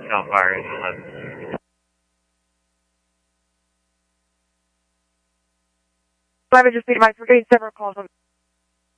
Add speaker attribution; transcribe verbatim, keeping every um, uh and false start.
Speaker 1: Cal Fire eleven.
Speaker 2: eleven, just be advised, we're getting several calls on